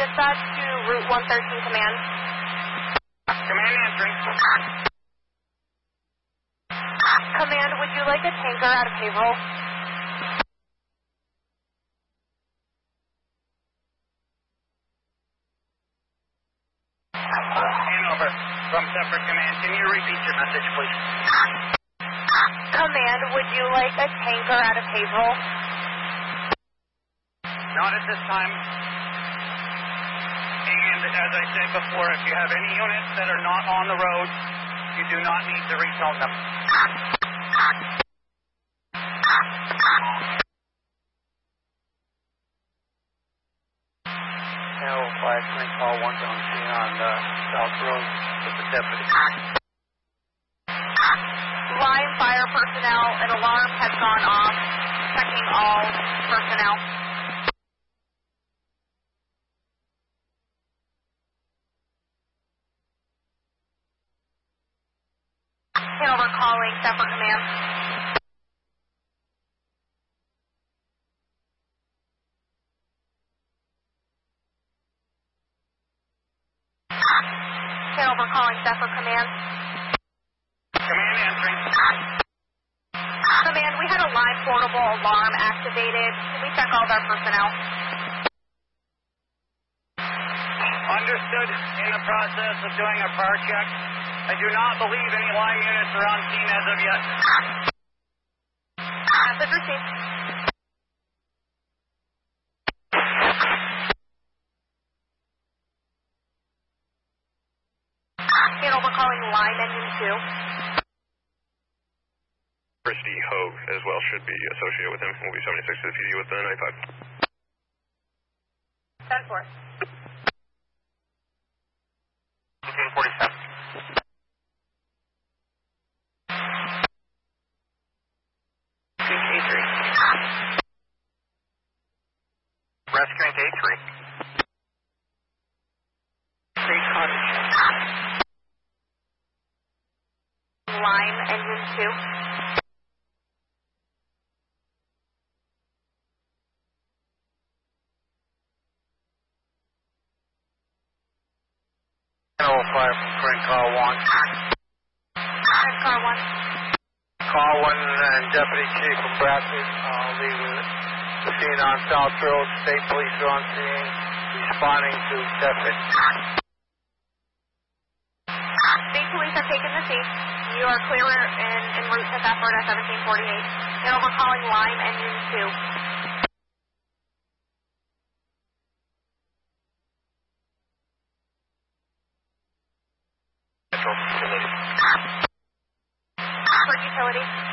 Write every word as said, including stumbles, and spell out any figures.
dispatch to Route one thirteen Command. Command answering. Command, would you like a tanker out of Haverhill? Hanover from separate command. Can you repeat your message, please? Command, would you like a tanker out of Haverhill? Not at this time. And as I said before, if you have any units that are not on the road, you do not need to retell them. L five, three, call one on scene on uh, South Road with the deputy. Line fire personnel, an alarm has gone off. Checking all personnel. Hanover calling separate command. Hanover calling separate command. Command answering. Command, we had a line portable alarm activated. Can we check all of our personnel? Understood. In the process of doing a fire check. I do not believe any line units are on scene as of yet. Message received. Hanover calling line engine two. Christy Hogue as well should be associated with him. We'll be seventy-six to the P D with the ninety-five. ten four. fifteen forty-seven. Rescuing K three. Three cottage. Line engine two. L five, Frank, call one. Red car one. Call one and Deputy Chief from Bradford. Uh, leaving the scene on South Road. State police are on scene, responding to Deptford. State police have taken the scene. You are clear in, en route to Thetford at seventeen forty-eight. Hanover calling line engine two. For utility.